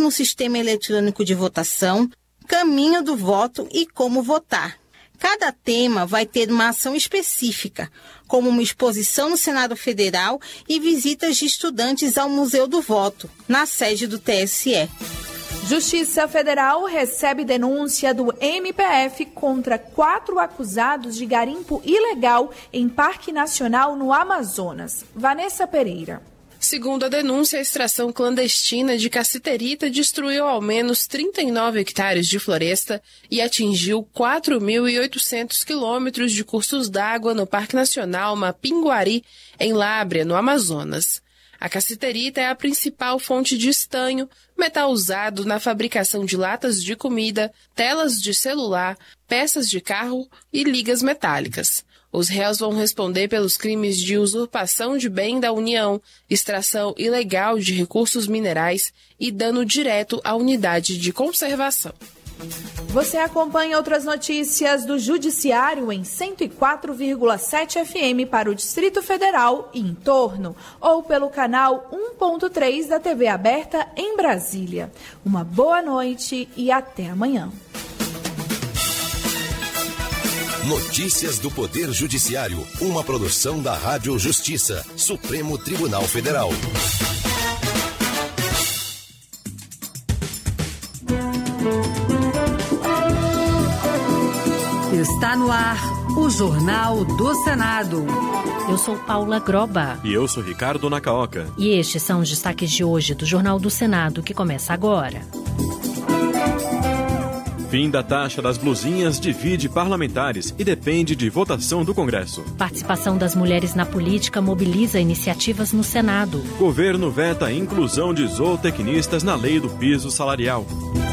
no sistema eletrônico de votação, caminho do voto e como votar. Cada tema vai ter uma ação específica, como uma exposição no Senado Federal e visitas de estudantes ao Museu do Voto, na sede do TSE. Justiça Federal recebe denúncia do MPF contra 4 acusados de garimpo ilegal em Parque Nacional no Amazonas. Vanessa Pereira. Segundo a denúncia, a extração clandestina de cassiterita destruiu ao menos 39 hectares de floresta e atingiu 4.800 quilômetros de cursos d'água no Parque Nacional Mapinguari, em Lábrea, no Amazonas. A cassiterita é a principal fonte de estanho, metal usado na fabricação de latas de comida, telas de celular, peças de carro e ligas metálicas. Os réus vão responder pelos crimes de usurpação de bem da União, extração ilegal de recursos minerais e dano direto à unidade de conservação. Você acompanha outras notícias do Judiciário em 104,7 FM para o Distrito Federal e em torno, ou pelo canal 1.3 da TV aberta em Brasília. Uma boa noite e até amanhã. Notícias do Poder Judiciário, uma produção da Rádio Justiça, Supremo Tribunal Federal. Está no ar o Jornal do Senado. Eu sou Paula Groba. E eu sou Ricardo Nacaoca. E estes são os destaques de hoje do Jornal do Senado, que começa agora. Fim da taxa das blusinhas divide parlamentares e depende de votação do Congresso. Participação das mulheres na política mobiliza iniciativas no Senado. Governo veta a inclusão de zootecnistas na lei do piso salarial.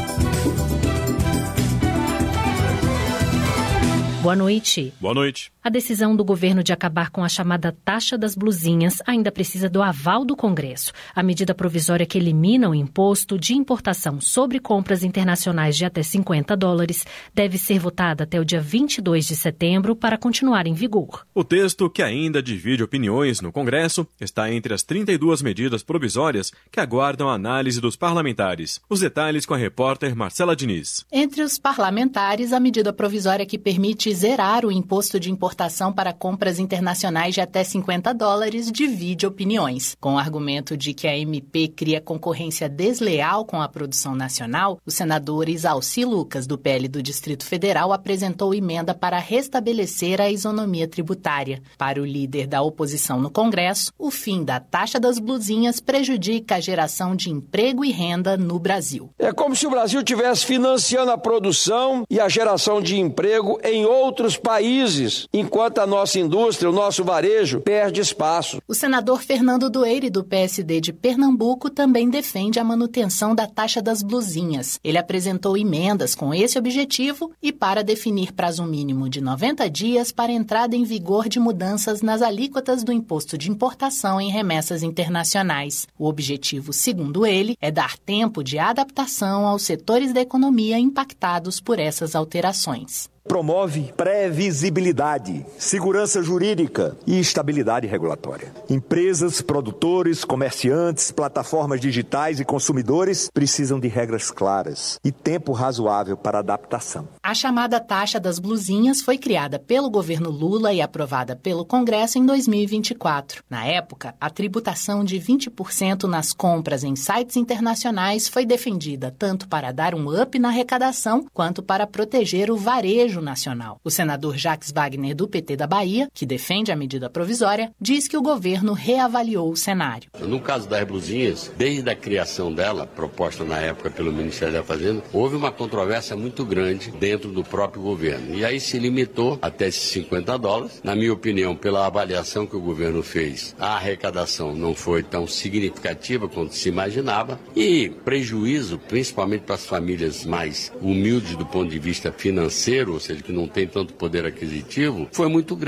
Boa noite. Boa noite. A decisão do governo de acabar com a chamada taxa das blusinhas ainda precisa do aval do Congresso. A medida provisória que elimina o imposto de importação sobre compras internacionais de até $50 deve ser votada até o dia 22 de setembro para continuar em vigor. O texto, que ainda divide opiniões no Congresso, está entre as 32 medidas provisórias que aguardam a análise dos parlamentares. Os detalhes com a repórter Marcela Diniz. Entre os parlamentares, a medida provisória que permite zerar o imposto de importação para compras internacionais de até $50 divide opiniões. Com o argumento de que a MP cria concorrência desleal com a produção nacional, o senador Isalci Lucas, do PL do Distrito Federal, apresentou emenda para restabelecer a isonomia tributária. Para o líder da oposição no Congresso, o fim da taxa das blusinhas prejudica a geração de emprego e renda no Brasil. É como se o Brasil estivesse financiando a produção e a geração de emprego em outros países, enquanto a nossa indústria, o nosso varejo, perde espaço. O senador Fernando Doeire, do PSD de Pernambuco, também defende a manutenção da taxa das blusinhas. Ele apresentou emendas com esse objetivo e para definir prazo mínimo de 90 dias para entrada em vigor de mudanças nas alíquotas do imposto de importação em remessas internacionais. O objetivo, segundo ele, é dar tempo de adaptação aos setores da economia impactados por essas alterações. Promove previsibilidade, segurança jurídica e estabilidade regulatória. Empresas, produtores, comerciantes, plataformas digitais e consumidores precisam de regras claras e tempo razoável para adaptação. A chamada taxa das blusinhas foi criada pelo governo Lula e aprovada pelo Congresso em 2024. Na época, a tributação de 20% nas compras em sites internacionais foi defendida tanto para dar um up na arrecadação quanto para proteger o varejo nacional. O senador Jacques Wagner, do PT da Bahia, que defende a medida provisória, diz que o governo reavaliou o cenário. No caso das blusinhas, desde a criação dela, proposta na época pelo Ministério da Fazenda, houve uma controvérsia muito grande dentro do próprio governo. E aí se limitou até esses $50. Na minha opinião, pela avaliação que o governo fez, a arrecadação não foi tão significativa quanto se imaginava e prejuízo, principalmente para as famílias mais humildes do ponto de vista financeiro, ou seja, que não tem tanto poder aquisitivo, foi muito grande.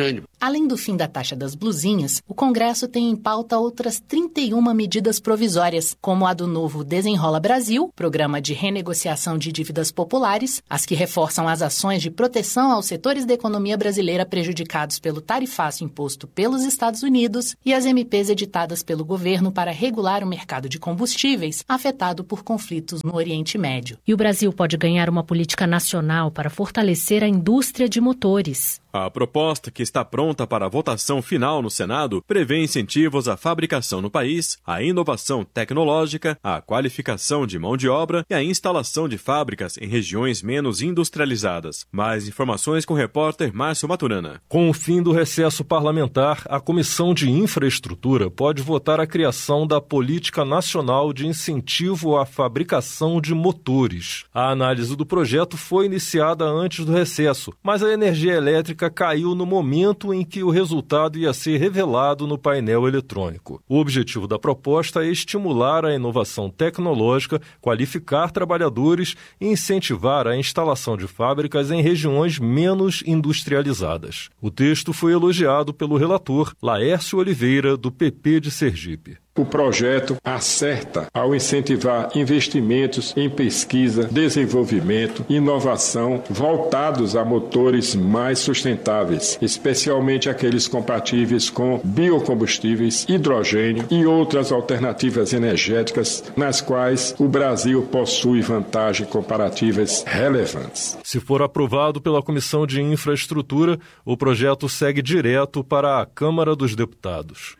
Além do fim da taxa das blusinhas, o Congresso tem em pauta outras 31 medidas provisórias, como a do novo Desenrola Brasil, programa de renegociação de dívidas populares, as que reforçam as ações de proteção aos setores da economia brasileira prejudicados pelo tarifaço imposto pelos Estados Unidos e as MPs editadas pelo governo para regular o mercado de combustíveis afetado por conflitos no Oriente Médio. E o Brasil pode ganhar uma política nacional para fortalecer a indústria de motores. A proposta, que está pronta para a votação final no Senado, prevê incentivos à fabricação no país, à inovação tecnológica, à qualificação de mão de obra e à instalação de fábricas em regiões menos industrializadas. Mais informações com o repórter Márcio Maturana. Com o fim do recesso parlamentar, a Comissão de Infraestrutura pode votar a criação da Política Nacional de Incentivo à Fabricação de Motores. A análise do projeto foi iniciada antes do recesso, mas a energia elétrica caiu no momento em que o resultado ia ser revelado no painel eletrônico. O objetivo da proposta é estimular a inovação tecnológica, qualificar trabalhadores e incentivar a instalação de fábricas em regiões menos industrializadas. O texto foi elogiado pelo relator Laércio Oliveira, do PP de Sergipe. O projeto acerta ao incentivar investimentos em pesquisa, desenvolvimento e inovação voltados a motores mais sustentáveis, especialmente aqueles compatíveis com biocombustíveis, hidrogênio e outras alternativas energéticas, nas quais o Brasil possui vantagens comparativas relevantes. Se for aprovado pela Comissão de Infraestrutura, o projeto segue direto para a Câmara dos Deputados.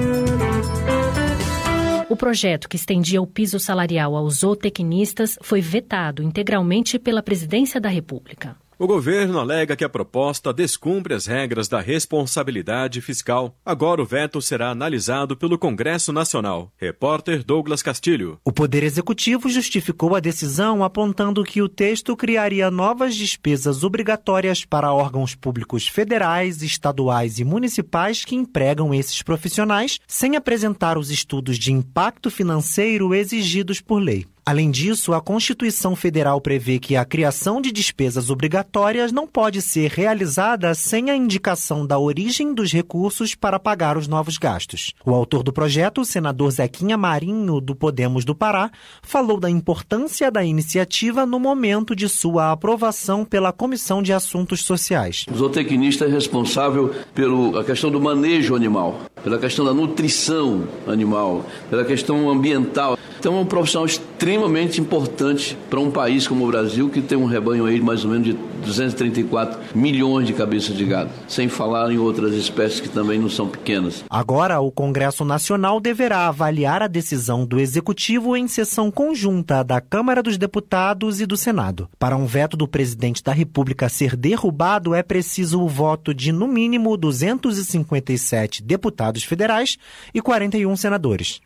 O projeto que estendia o piso salarial aos zootecnistas foi vetado integralmente pela Presidência da República. O governo alega que a proposta descumpre as regras da responsabilidade fiscal. Agora o veto será analisado pelo Congresso Nacional. Repórter Douglas Castilho. O Poder Executivo justificou a decisão apontando que o texto criaria novas despesas obrigatórias para órgãos públicos federais, estaduais e municipais que empregam esses profissionais, sem apresentar os estudos de impacto financeiro exigidos por lei. Além disso, a Constituição Federal prevê que a criação de despesas obrigatórias não pode ser realizada sem a indicação da origem dos recursos para pagar os novos gastos. O autor do projeto, o senador Zequinha Marinho, do Podemos do Pará, falou da importância da iniciativa no momento de sua aprovação pela Comissão de Assuntos Sociais. O zootecnista é responsável pela questão do manejo animal, pela questão da nutrição animal, pela questão ambiental. Então é um profissional extremamente importante para um país como o Brasil, que tem um rebanho aí de mais ou menos de 234 milhões de cabeças de gado, sem falar em outras espécies que também não são pequenas. Agora, o Congresso Nacional deverá avaliar a decisão do Executivo em sessão conjunta da Câmara dos Deputados e do Senado. Para um veto do presidente da República ser derrubado, é preciso o voto de, no mínimo, 257 deputados federais e 41 senadores.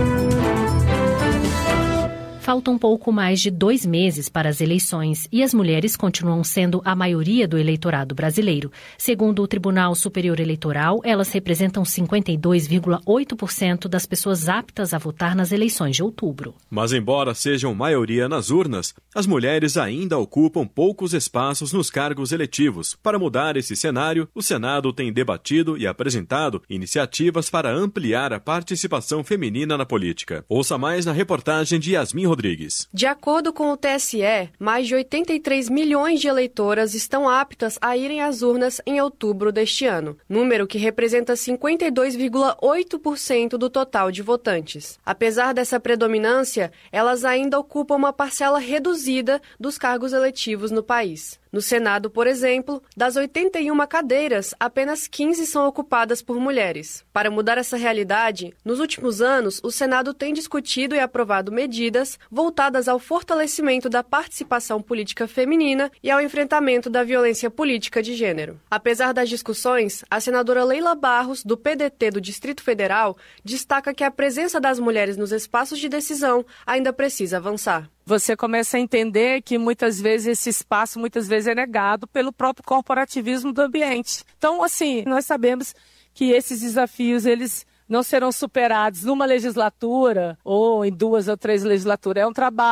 Faltam pouco mais de 2 meses para as eleições e as mulheres continuam sendo a maioria do eleitorado brasileiro. Segundo o Tribunal Superior Eleitoral, elas representam 52,8% das pessoas aptas a votar nas eleições de outubro. Mas embora sejam maioria nas urnas, as mulheres ainda ocupam poucos espaços nos cargos eletivos. Para mudar esse cenário, o Senado tem debatido e apresentado iniciativas para ampliar a participação feminina na política. Ouça mais na reportagem de Yasmin Rodrigues. De acordo com o TSE, mais de 83 milhões de eleitoras estão aptas a irem às urnas em outubro deste ano, número que representa 52,8% do total de votantes. Apesar dessa predominância, elas ainda ocupam uma parcela reduzida dos cargos eletivos no país. No Senado, por exemplo, das 81 cadeiras, apenas 15 são ocupadas por mulheres. Para mudar essa realidade, nos últimos anos, o Senado tem discutido e aprovado medidas voltadas ao fortalecimento da participação política feminina e ao enfrentamento da violência política de gênero. Apesar das discussões, a senadora Leila Barros, do PDT do Distrito Federal, destaca que a presença das mulheres nos espaços de decisão ainda precisa avançar. Você começa a entender que muitas vezes esse espaço é negado pelo próprio corporativismo do ambiente. Então, assim, nós sabemos que esses desafios, eles não serão superados numa legislatura ou em 2 ou 3 legislaturas. É um trabalho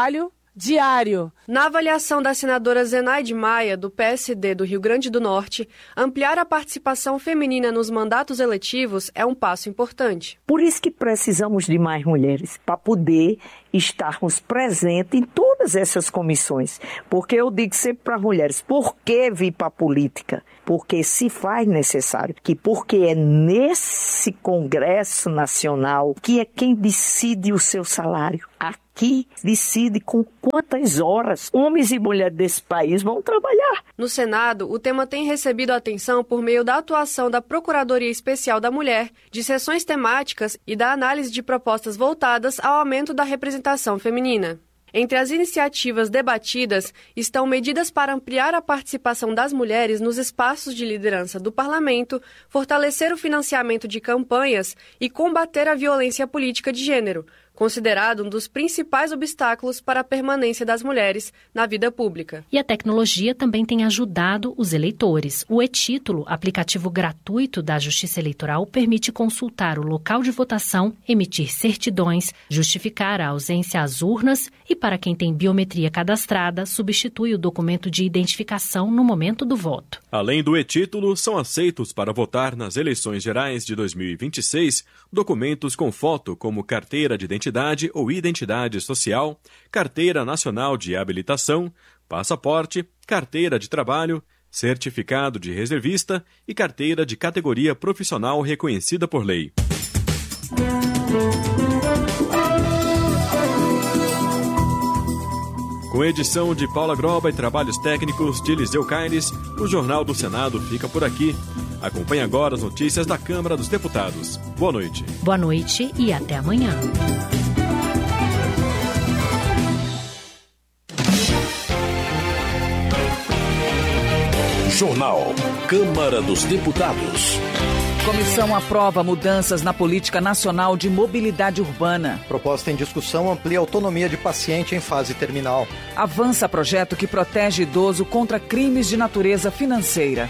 diário. Na avaliação da senadora Zenaide Maia, do PSD do Rio Grande do Norte, ampliar a participação feminina nos mandatos eletivos é um passo importante. Por isso que precisamos de mais mulheres, para poder estarmos presentes em todas essas comissões. Porque eu digo sempre para as mulheres, por que vir para a política? Porque se faz necessário, porque é nesse Congresso Nacional que é quem decide o seu salário. Aqui decide com quantas horas homens e mulheres desse país vão trabalhar. No Senado, o tema tem recebido atenção por meio da atuação da Procuradoria Especial da Mulher, de sessões temáticas e da análise de propostas voltadas ao aumento da representação feminina. Entre as iniciativas debatidas estão medidas para ampliar a participação das mulheres nos espaços de liderança do parlamento, fortalecer o financiamento de campanhas e combater a violência política de gênero, considerado um dos principais obstáculos para a permanência das mulheres na vida pública. E a tecnologia também tem ajudado os eleitores. O e-Título, aplicativo gratuito da Justiça Eleitoral, permite consultar o local de votação, emitir certidões, justificar a ausência às urnas e, para quem tem biometria cadastrada, substitui o documento de identificação no momento do voto. Além do e-Título, são aceitos para votar nas eleições gerais de 2026 documentos com foto como carteira de identidade ou identidade social, carteira nacional de habilitação, passaporte, carteira de trabalho, certificado de reservista e carteira de categoria profissional reconhecida por lei. Com edição de Paula Groba e trabalhos técnicos de Eliseu Caires, o Jornal do Senado fica por aqui. Acompanhe agora as notícias da Câmara dos Deputados. Boa noite. Boa noite e até amanhã. Jornal Câmara dos Deputados. Comissão aprova mudanças na Política Nacional de Mobilidade Urbana. Proposta em discussão amplia a autonomia de paciente em fase terminal. Avança projeto que protege idoso contra crimes de natureza financeira.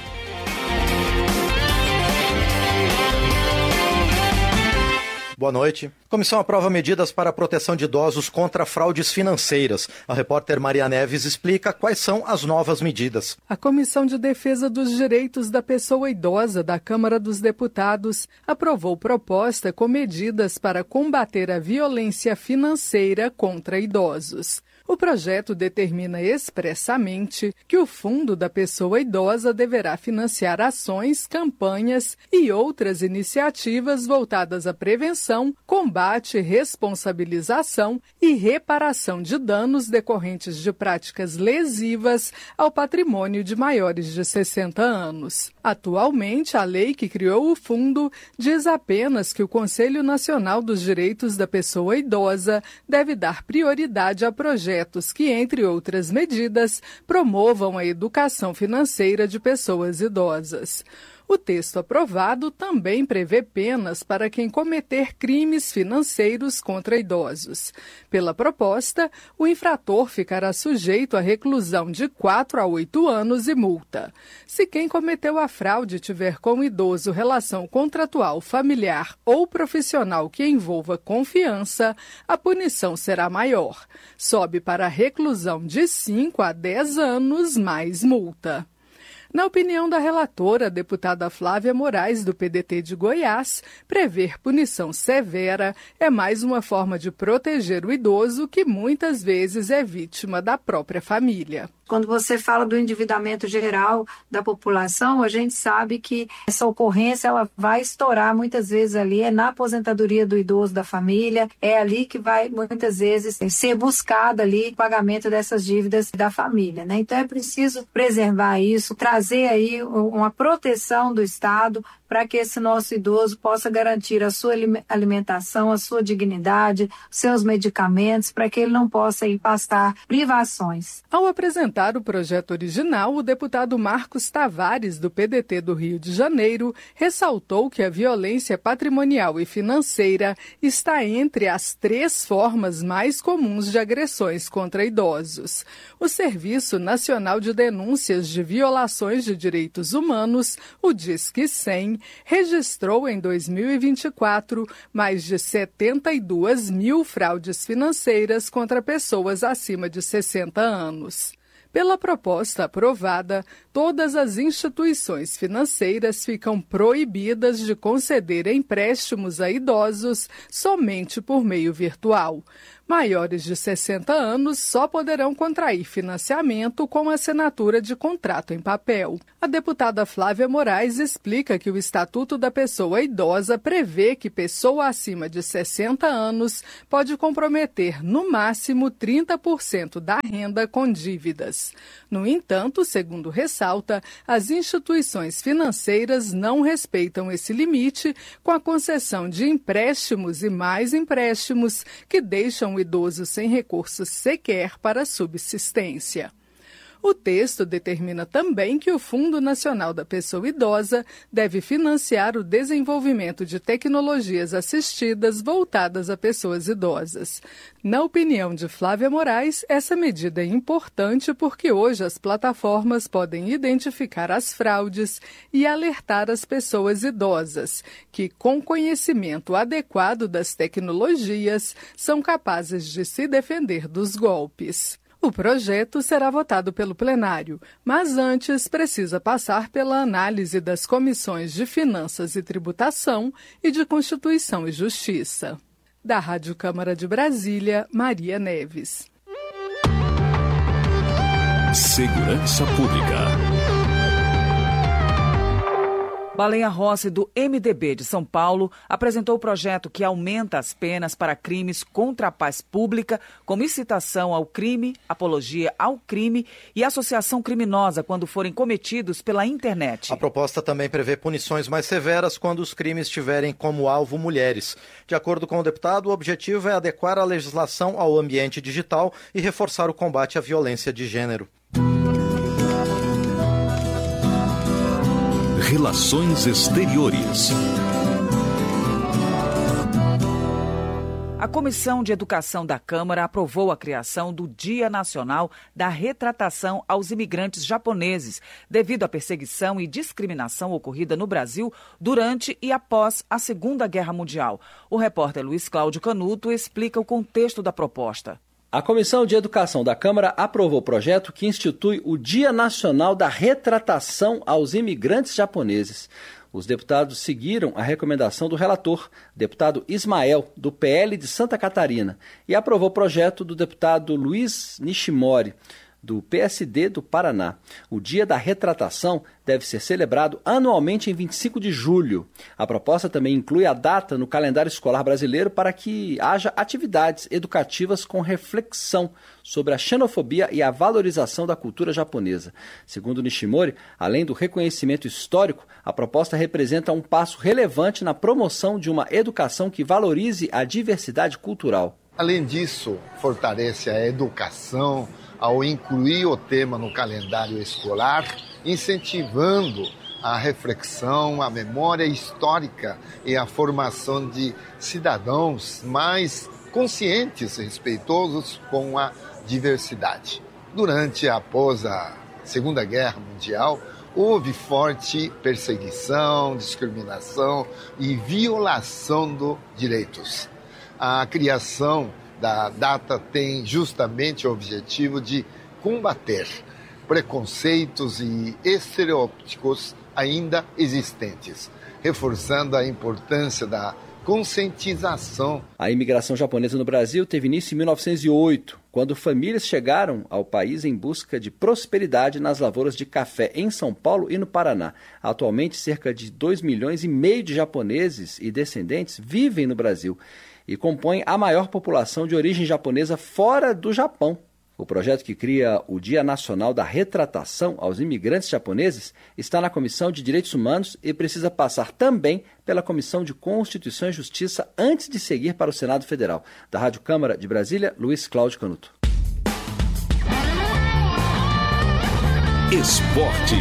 Boa noite. Comissão aprova medidas para a proteção de idosos contra fraudes financeiras. A repórter Maria Neves explica quais são as novas medidas. A Comissão de Defesa dos Direitos da Pessoa Idosa da Câmara dos Deputados aprovou proposta com medidas para combater a violência financeira contra idosos. O projeto determina expressamente que o Fundo da Pessoa Idosa deverá financiar ações, campanhas e outras iniciativas voltadas à prevenção, combate, responsabilização e reparação de danos decorrentes de práticas lesivas ao patrimônio de maiores de 60 anos. Atualmente, a lei que criou o fundo diz apenas que o Conselho Nacional dos Direitos da Pessoa Idosa deve dar prioridade a projetos que, entre outras medidas, promovam a educação financeira de pessoas idosas. O texto aprovado também prevê penas para quem cometer crimes financeiros contra idosos. Pela proposta, o infrator ficará sujeito à reclusão de 4 a 8 anos e multa. Se quem cometeu a fraude tiver com o idoso relação contratual, familiar ou profissional que envolva confiança, a punição será maior. Sobe para a reclusão de 5 a 10 anos mais multa. Na opinião da relatora, a deputada Flávia Moraes, do PDT de Goiás, prever punição severa é mais uma forma de proteger o idoso que muitas vezes é vítima da própria família. Quando você fala do endividamento geral da população, a gente sabe que essa ocorrência ela vai estourar muitas vezes ali, na aposentadoria do idoso da família, é ali que vai muitas vezes ser buscado ali o pagamento dessas dívidas da família, né? Então é preciso preservar isso, trazer aí uma proteção do Estado para que esse nosso idoso possa garantir a sua alimentação, a sua dignidade, seus medicamentos, para que ele não possa passar privações. Ao apresentar votar o projeto original, o deputado Marcos Tavares, do PDT do Rio de Janeiro, ressaltou que a violência patrimonial e financeira está entre as 3 formas mais comuns de agressões contra idosos. O Serviço Nacional de Denúncias de Violações de Direitos Humanos, o Disque 100, registrou em 2024 mais de 72 mil fraudes financeiras contra pessoas acima de 60 anos. Pela proposta aprovada, todas as instituições financeiras ficam proibidas de conceder empréstimos a idosos somente por meio virtual. Maiores de 60 anos só poderão contrair financiamento com assinatura de contrato em papel. A deputada Flávia Moraes explica que o Estatuto da Pessoa Idosa prevê que pessoa acima de 60 anos pode comprometer no máximo 30% da renda com dívidas. No entanto, segundo ressalta, as instituições financeiras não respeitam esse limite com a concessão de empréstimos e mais empréstimos que deixam o idoso sem recursos sequer para subsistência. O texto determina também que o Fundo Nacional da Pessoa Idosa deve financiar o desenvolvimento de tecnologias assistidas voltadas a pessoas idosas. Na opinião de Flávia Moraes, essa medida é importante porque hoje as plataformas podem identificar as fraudes e alertar as pessoas idosas, que, com conhecimento adequado das tecnologias, são capazes de se defender dos golpes. O projeto será votado pelo plenário, mas antes precisa passar pela análise das comissões de Finanças e Tributação e de Constituição e Justiça. Da Rádio Câmara de Brasília, Maria Neves. Segurança Pública. Baleia Rossi, do MDB de São Paulo, apresentou o projeto que aumenta as penas para crimes contra a paz pública, como incitação ao crime, apologia ao crime e associação criminosa quando forem cometidos pela internet. A proposta também prevê punições mais severas quando os crimes tiverem como alvo mulheres. De acordo com o deputado, o objetivo é adequar a legislação ao ambiente digital e reforçar o combate à violência de gênero. Relações Exteriores. A Comissão de Educação da Câmara aprovou a criação do Dia Nacional da Retratação aos Imigrantes Japoneses, devido à perseguição e discriminação ocorrida no Brasil durante e após a Segunda Guerra Mundial. O repórter Luiz Cláudio Canuto explica o contexto da proposta. A Comissão de Educação da Câmara aprovou o projeto que institui o Dia Nacional da Retratação aos Imigrantes Japoneses. Os deputados seguiram a recomendação do relator, deputado Ismael, do PL de Santa Catarina, e aprovou o projeto do deputado Luiz Nishimori, do PSD do Paraná. O Dia da Retratação deve ser celebrado anualmente em 25 de julho. A proposta também inclui a data no calendário escolar brasileiro para que haja atividades educativas com reflexão sobre a xenofobia e a valorização da cultura japonesa. Segundo Nishimori, além do reconhecimento histórico, a proposta representa um passo relevante na promoção de uma educação que valorize a diversidade cultural. Além disso, fortalece a educação ao incluir o tema no calendário escolar, incentivando a reflexão, a memória histórica e a formação de cidadãos mais conscientes e respeitosos com a diversidade. Durante e após a Segunda Guerra Mundial, houve forte perseguição, discriminação e violação dos direitos. A criação da data tem justamente o objetivo de combater preconceitos e estereótipos ainda existentes, reforçando a importância da conscientização. A imigração japonesa no Brasil teve início em 1908, quando famílias chegaram ao país em busca de prosperidade nas lavouras de café em São Paulo e no Paraná. Atualmente, cerca de 2,5 milhões de japoneses e descendentes vivem no Brasil e compõem a maior população de origem japonesa fora do Japão. O projeto que cria o Dia Nacional da Retratação aos Imigrantes Japoneses está na Comissão de Direitos Humanos e precisa passar também pela Comissão de Constituição e Justiça antes de seguir para o Senado Federal. Da Rádio Câmara de Brasília, Luiz Cláudio Canuto. Esporte.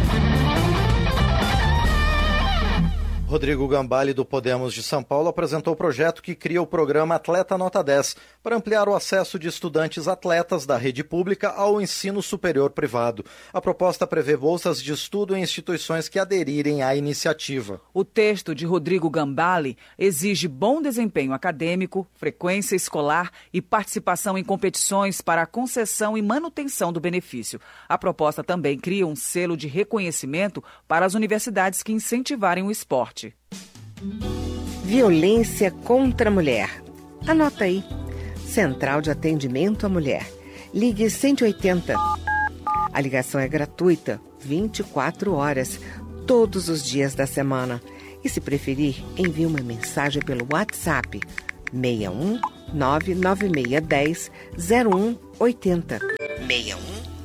Rodrigo Gambale, do Podemos de São Paulo, apresentou o projeto que cria o programa Atleta Nota 10, para ampliar o acesso de estudantes atletas da rede pública ao ensino superior privado. A proposta prevê bolsas de estudo em instituições que aderirem à iniciativa. O texto de Rodrigo Gambale exige bom desempenho acadêmico, frequência escolar e participação em competições para a concessão e manutenção do benefício. A proposta também cria um selo de reconhecimento para as universidades que incentivarem o esporte. Violência contra a mulher. Anota aí. Central de Atendimento à Mulher. Ligue 180. A ligação é gratuita, 24 horas, todos os dias da semana. E se preferir, envie uma mensagem pelo WhatsApp 61 99610 0180. 61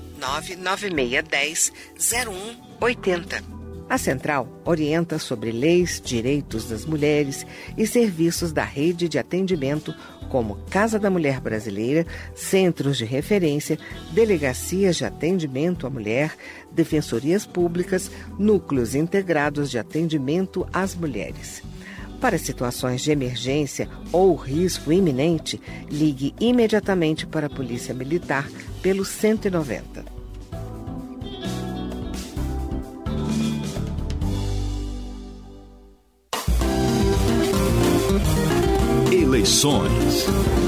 99610 0180. A Central orienta sobre leis, direitos das mulheres e serviços da rede de atendimento como Casa da Mulher Brasileira, centros de referência, delegacias de atendimento à mulher, defensorias públicas, núcleos integrados de atendimento às mulheres. Para situações de emergência ou risco iminente, ligue imediatamente para a Polícia Militar pelo 190. Eleições.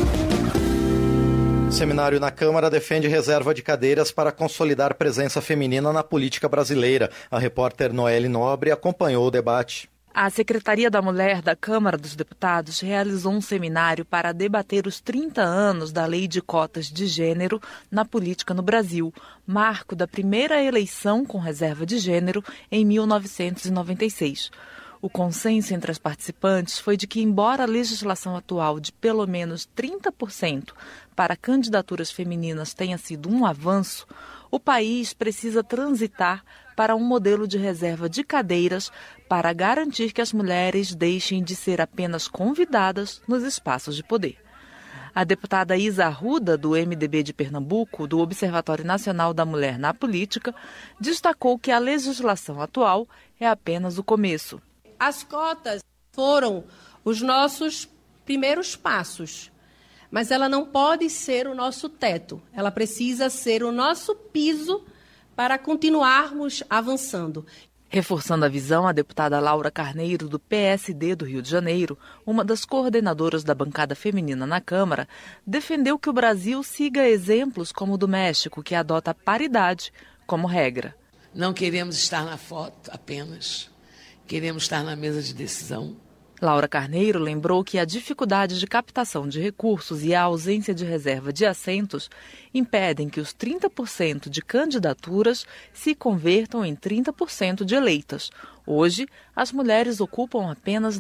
Seminário na Câmara defende reserva de cadeiras para consolidar presença feminina na política brasileira. A repórter Noelle Nobre acompanhou o debate. A Secretaria da Mulher da Câmara dos Deputados realizou um seminário para debater os 30 anos da Lei de Cotas de Gênero na política no Brasil, marco da primeira eleição com reserva de gênero em 1996. O consenso entre as participantes foi de que, embora a legislação atual de pelo menos 30% para candidaturas femininas tenha sido um avanço, o país precisa transitar para um modelo de reserva de cadeiras para garantir que as mulheres deixem de ser apenas convidadas nos espaços de poder. A deputada Isa Arruda, do MDB de Pernambuco, do Observatório Nacional da Mulher na Política, destacou que a legislação atual é apenas o começo. As cotas foram os nossos primeiros passos, mas ela não pode ser o nosso teto. Ela precisa ser o nosso piso para continuarmos avançando. Reforçando a visão, a deputada Laura Carneiro, do PSD do Rio de Janeiro, uma das coordenadoras da bancada feminina na Câmara, defendeu que o Brasil siga exemplos como o do México, que adota a paridade como regra. Não queremos estar na foto apenas. Queremos estar na mesa de decisão. Laura Carneiro lembrou que a dificuldade de captação de recursos e a ausência de reserva de assentos impedem que os 30% de candidaturas se convertam em 30% de eleitas. Hoje, as mulheres ocupam apenas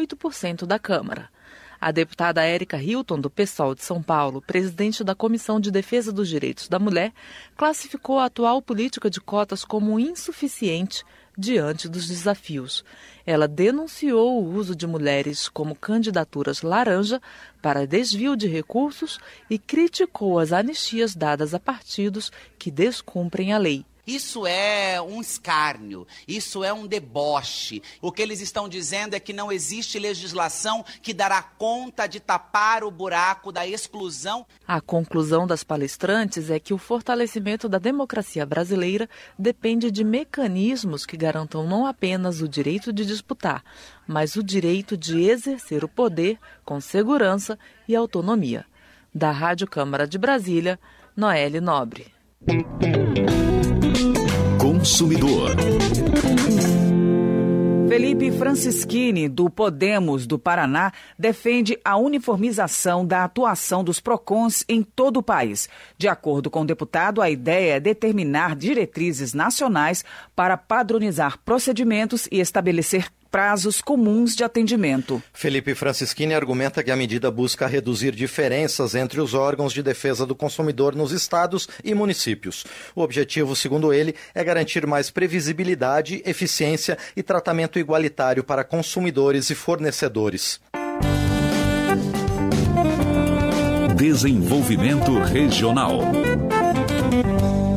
18% da Câmara. A deputada Érica Hilton, do PSOL de São Paulo, presidente da Comissão de Defesa dos Direitos da Mulher, classificou a atual política de cotas como insuficiente diante dos desafios. Ela denunciou o uso de mulheres como candidaturas laranja para desvio de recursos e criticou as anistias dadas a partidos que descumprem a lei. Isso é um escárnio, isso é um deboche. O que eles estão dizendo é que não existe legislação que dará conta de tapar o buraco da exclusão. A conclusão das palestrantes é que o fortalecimento da democracia brasileira depende de mecanismos que garantam não apenas o direito de disputar, mas o direito de exercer o poder com segurança e autonomia. Da Rádio Câmara de Brasília, Noelle Nobre. Consumidor. Felipe Francischini, do Podemos do Paraná, defende a uniformização da atuação dos PROCONs em todo o país. De acordo com o deputado, a ideia é determinar diretrizes nacionais para padronizar procedimentos e estabelecer prazos comuns de atendimento. Felipe Francischini argumenta que a medida busca reduzir diferenças entre os órgãos de defesa do consumidor nos estados e municípios. O objetivo, segundo ele, é garantir mais previsibilidade, eficiência e tratamento igualitário para consumidores e fornecedores. Desenvolvimento regional.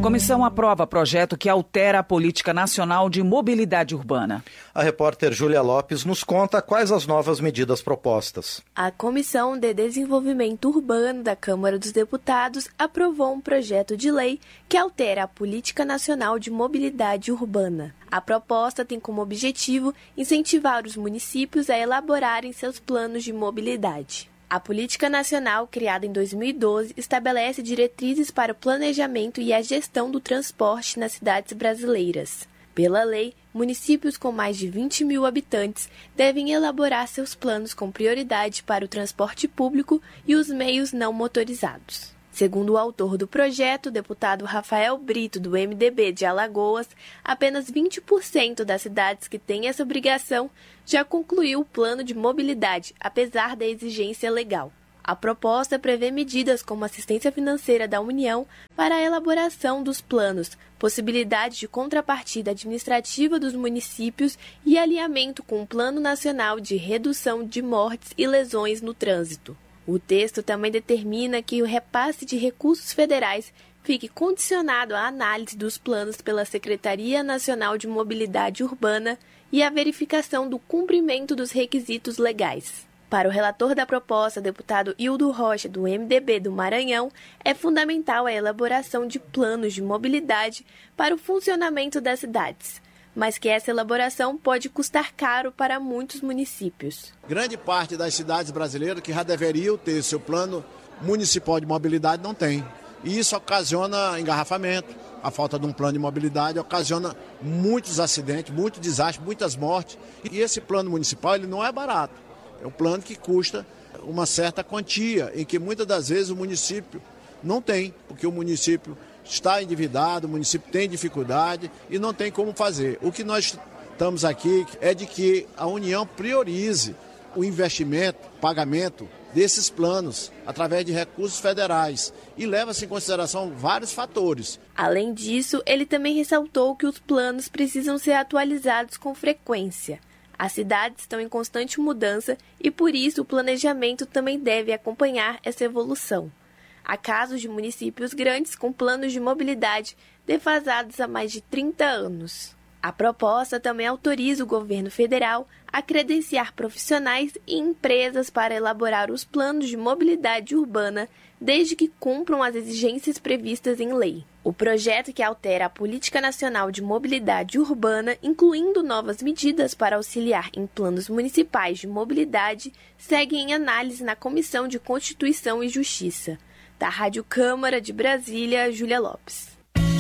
Comissão aprova projeto que altera a Política Nacional de Mobilidade Urbana. A repórter Júlia Lopes nos conta quais as novas medidas propostas. A Comissão de Desenvolvimento Urbano da Câmara dos Deputados aprovou um projeto de lei que altera a Política Nacional de Mobilidade Urbana. A proposta tem como objetivo incentivar os municípios a elaborarem seus planos de mobilidade. A Política Nacional, criada em 2012, estabelece diretrizes para o planejamento e a gestão do transporte nas cidades brasileiras. Pela lei, municípios com mais de 20 mil habitantes devem elaborar seus planos com prioridade para o transporte público e os meios não motorizados. Segundo o autor do projeto, o deputado Rafael Brito, do MDB de Alagoas, apenas 20% das cidades que têm essa obrigação já concluiu o plano de mobilidade, apesar da exigência legal. A proposta prevê medidas como assistência financeira da União para a elaboração dos planos, possibilidade de contrapartida administrativa dos municípios e alinhamento com o Plano Nacional de Redução de Mortes e Lesões no Trânsito. O texto também determina que o repasse de recursos federais fique condicionado à análise dos planos pela Secretaria Nacional de Mobilidade Urbana e à verificação do cumprimento dos requisitos legais. Para o relator da proposta, deputado Hildo Rocha, do MDB do Maranhão, é fundamental a elaboração de planos de mobilidade para o funcionamento das cidades, mas que essa elaboração pode custar caro para muitos municípios. Grande parte das cidades brasileiras que já deveriam ter seu plano municipal de mobilidade não tem. E isso ocasiona engarrafamento, a falta de um plano de mobilidade ocasiona muitos acidentes, muitos desastres, muitas mortes. E esse plano municipal ele não é barato, é um plano que custa uma certa quantia, em que muitas das vezes o município não tem, porque o município está endividado, o município tem dificuldade e não tem como fazer. O que nós estamos aqui é de que a União priorize o investimento, pagamento desses planos através de recursos federais e leva-se em consideração vários fatores. Além disso, ele também ressaltou que os planos precisam ser atualizados com frequência. As cidades estão em constante mudança e, por isso, o planejamento também deve acompanhar essa evolução. Há casos de municípios grandes com planos de mobilidade defasados há mais de 30 anos. A proposta também autoriza o governo federal a credenciar profissionais e empresas para elaborar os planos de mobilidade urbana, desde que cumpram as exigências previstas em lei. O projeto, que altera a Política Nacional de Mobilidade Urbana, incluindo novas medidas para auxiliar em planos municipais de mobilidade, segue em análise na Comissão de Constituição e Justiça. Da Rádio Câmara de Brasília, Júlia Lopes.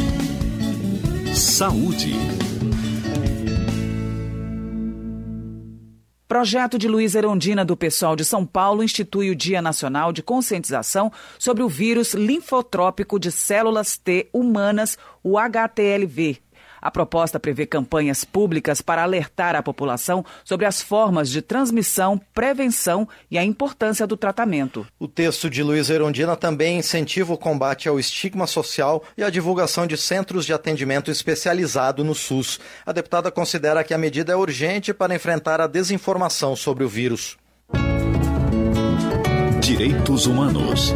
Saúde. Projeto de Luiz Erundina, do PSOL de São Paulo, institui o Dia Nacional de Conscientização sobre o vírus linfotrópico de células T humanas, o HTLV. A proposta prevê campanhas públicas para alertar a população sobre as formas de transmissão, prevenção e a importância do tratamento. O texto de Luiz Erundina também incentiva o combate ao estigma social e a divulgação de centros de atendimento especializado no SUS. A deputada considera que a medida é urgente para enfrentar a desinformação sobre o vírus. Direitos Humanos.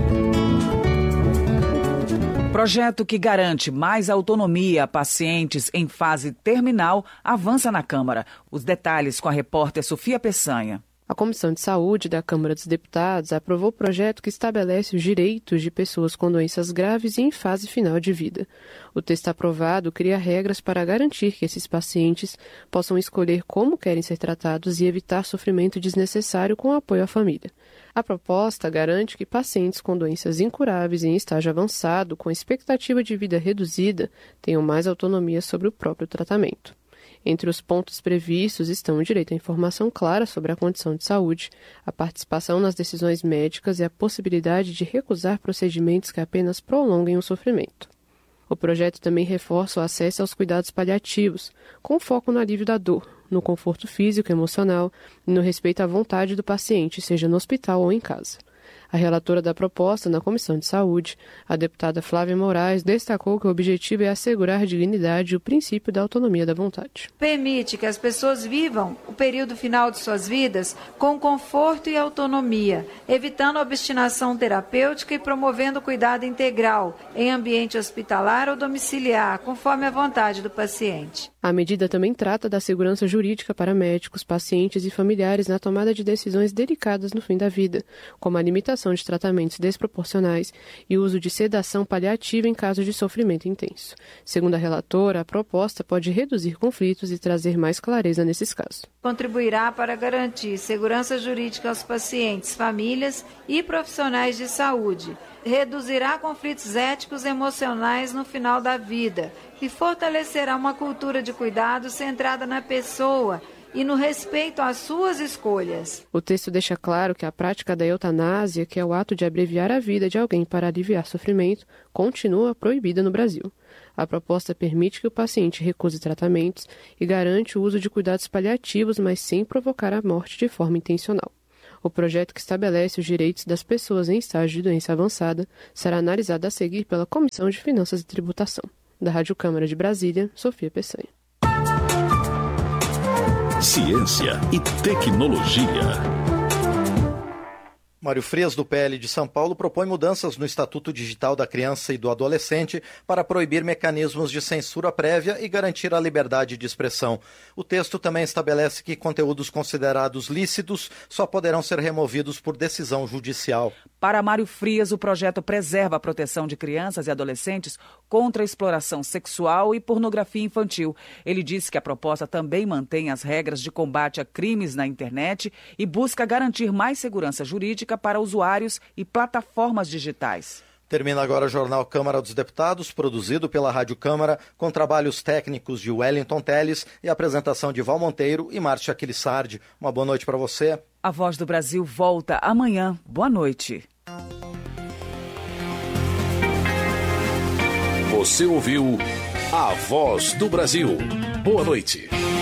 Projeto que garante mais autonomia a pacientes em fase terminal avança na Câmara. Os detalhes com a repórter Sofia Peçanha. A Comissão de Saúde da Câmara dos Deputados aprovou o projeto que estabelece os direitos de pessoas com doenças graves e em fase final de vida. O texto aprovado cria regras para garantir que esses pacientes possam escolher como querem ser tratados e evitar sofrimento desnecessário com apoio à família. A proposta garante que pacientes com doenças incuráveis em estágio avançado, com expectativa de vida reduzida, tenham mais autonomia sobre o próprio tratamento. Entre os pontos previstos estão o direito à informação clara sobre a condição de saúde, a participação nas decisões médicas e a possibilidade de recusar procedimentos que apenas prolonguem o sofrimento. O projeto também reforça o acesso aos cuidados paliativos, com foco no alívio da dor, no conforto físico e emocional e no respeito à vontade do paciente, seja no hospital ou em casa. A relatora da proposta na Comissão de Saúde, a deputada Flávia Moraes, destacou que o objetivo é assegurar dignidade e o princípio da autonomia da vontade. Permite que as pessoas vivam o período final de suas vidas com conforto e autonomia, evitando a obstinação terapêutica e promovendo o cuidado integral em ambiente hospitalar ou domiciliar, conforme a vontade do paciente. A medida também trata da segurança jurídica para médicos, pacientes e familiares na tomada de decisões delicadas no fim da vida, como a limitação de tratamentos desproporcionais e o uso de sedação paliativa em casos de sofrimento intenso. Segundo a relatora, a proposta pode reduzir conflitos e trazer mais clareza nesses casos. Contribuirá para garantir segurança jurídica aos pacientes, famílias e profissionais de saúde. Reduzirá conflitos éticos e emocionais no final da vida e fortalecerá uma cultura de cuidado centrada na pessoa e no respeito às suas escolhas. O texto deixa claro que a prática da eutanásia, que é o ato de abreviar a vida de alguém para aliviar sofrimento, continua proibida no Brasil. A proposta permite que o paciente recuse tratamentos e garante o uso de cuidados paliativos, mas sem provocar a morte de forma intencional. O projeto, que estabelece os direitos das pessoas em estágio de doença avançada, será analisado a seguir pela Comissão de Finanças e Tributação. Da Rádio Câmara de Brasília, Sofia Peçanha. Ciência e tecnologia. Mário Frias, do PL de São Paulo, propõe mudanças no Estatuto Digital da Criança e do Adolescente para proibir mecanismos de censura prévia e garantir a liberdade de expressão. O texto também estabelece que conteúdos considerados lícitos só poderão ser removidos por decisão judicial. Para Mário Frias, o projeto preserva a proteção de crianças e adolescentes contra a exploração sexual e pornografia infantil. Ele disse que a proposta também mantém as regras de combate a crimes na internet e busca garantir mais segurança jurídica para usuários e plataformas digitais. Termina agora o Jornal Câmara dos Deputados, produzido pela Rádio Câmara, com trabalhos técnicos de Wellington Teles e apresentação de Val Monteiro e Márcia Aquilissardi. Uma boa noite para você. A Voz do Brasil volta amanhã. Boa noite. Você ouviu A Voz do Brasil. Boa noite.